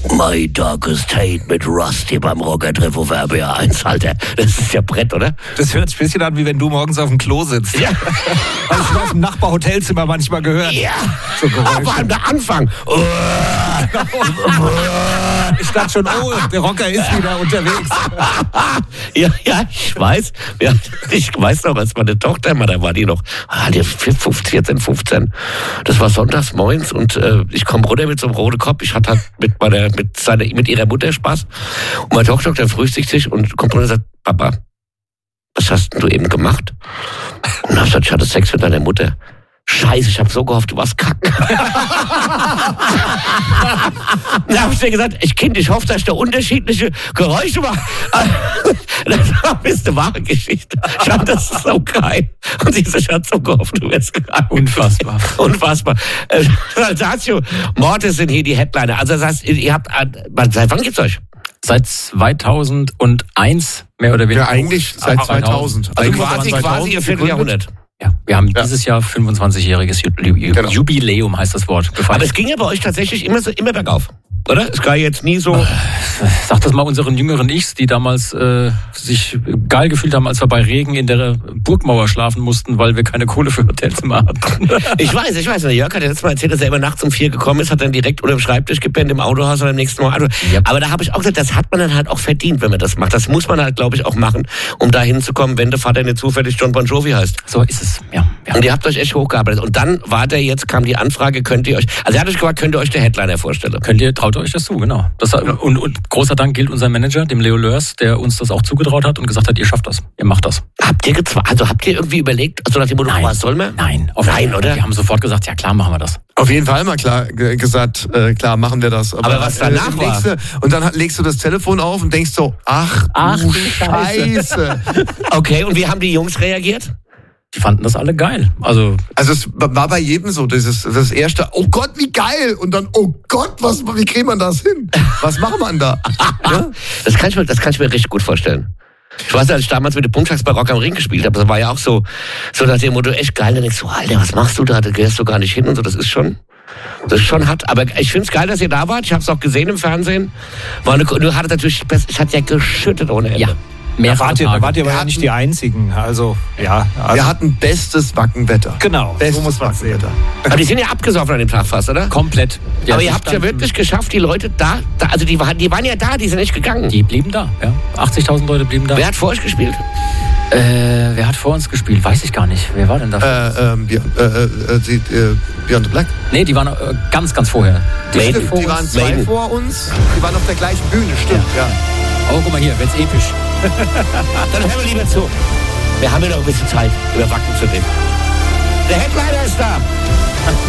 My Darkest Hate mit Rusty beim Rocker-Treff auf RBR 1, Alter. Das ist ja Brett, oder? Das hört sich ein bisschen an, wie wenn du morgens auf dem Klo sitzt. Ja. Habe ich aus dem Nachbarhotelzimmer manchmal gehört. Ja. So Geräusche. Vor allem der Anfang. Ich dachte schon, der Rocker ist wieder unterwegs. Ja, ich weiß. Ja, ich weiß noch, als meine Tochter mal, da war die noch, 14, 15. Das war sonntags morgens und ich komme runter mit so einem roten Kopf. Ich hatte halt mit ihrer Mutter Spaß. Und meine Tochter dann frühstückt sich und kommt runter und sagt, Papa, was hast denn du eben gemacht? Und dann hab ich gesagt, ich hatte Sex mit deiner Mutter. Scheiße, ich habe so gehofft, du warst kacken. Da habe ich dir gesagt, ich hoffe, dass ich da unterschiedliche Geräusche mache. Das ist eine wahre Geschichte. Ich fand das so geil. Und sie hat so gehofft, du wärst kacken. Unfassbar. Unfassbar. Saltatio Mortis sind hier die Headliner. Also das heißt, ihr habt, seit wann gibt's euch? Seit 2001, mehr oder weniger. Ja, eigentlich seit 2000. Also Eigentlich quasi ihr Vierteljahrhundert. Ja, wir haben dieses Jahr 25-jähriges Jubiläum, heißt das Wort. Aber es ging ja bei euch tatsächlich immer bergauf, oder? Es war jetzt nie so... Sag das mal unseren jüngeren Ichs, die damals sich geil gefühlt haben, als wir bei Regen in der Burgmauer schlafen mussten, weil wir keine Kohle für Hotelzimmer hatten. Ich weiß. Der Jörg hat ja letztes Mal erzählt, dass er immer nachts um 4 gekommen ist, hat dann direkt unter dem Schreibtisch gepennt im Autohaus und am nächsten Mal. Also, Yep. Aber da habe ich auch gesagt, das hat man dann halt auch verdient, wenn man das macht. Das muss man halt, glaube ich, auch machen, um da hinzukommen, wenn der Vater nicht zufällig John Bon Jovi heißt. So ist es, ja. Und ihr habt euch echt hochgearbeitet. Und dann kam die Anfrage, könnt ihr euch der Headliner vorstellen? Traut ihr euch das zu, genau. Und großer Dank gilt unserem Manager, dem Leo Lörs, der uns das auch zugetraut hat und gesagt hat, ihr schafft das, ihr macht das. Habt ihr irgendwie überlegt, also nach dem Motto, was soll man? Nein, oder? Wir haben sofort gesagt, ja klar, machen wir das. Auf jeden Fall mal klar gesagt, klar machen wir das. Aber was danach war? Und dann legst du das Telefon auf und denkst so, ach du Scheiße. Okay, und wie haben die Jungs reagiert? Die fanden das alle geil. Also es war bei jedem so, das erste, oh Gott, wie geil! Und dann, oh Gott, wie kriegt man das hin? Was macht man da? Ja? Das kann ich mir richtig gut vorstellen. Ich weiß, als ich damals mit dem Punktags bei Rock am Ring gespielt habe, das war ja auch so nach dem Motto, echt geil. Dann denkst du, Alter, was machst du da? Da gehst du gar nicht hin und so. Das ist schon hart. Aber ich finde es geil, dass ihr da wart. Ich habe es auch gesehen im Fernsehen. Du hattet natürlich, es hat ja geschüttet ohne Ende. ja. Da wart ihr aber ja nicht die Einzigen. Also, ja. Wir hatten bestes Wackenwetter. Genau, Bestes so muss man sehen. Aber die sind ja abgesoffen an dem Tag fast, oder? Komplett. Aber ihr habt es ja wirklich geschafft, die Leute da, also die waren ja da, die sind nicht gegangen. Die blieben da, ja. 80.000 Leute blieben da. Wer hat vor euch gespielt? Wer hat vor uns gespielt? Weiß ich gar nicht. Wer war denn da? Beyond the Black. Nee, die waren ganz, ganz vorher. Die waren zwei vor uns. Die waren auf der gleichen Bühne, stimmt. Ja. Oh, guck mal hier, wird's episch. Dann hören wir lieber zu. Wir haben ja noch ein bisschen Zeit, über Wacken zu reden. Der Headliner ist da.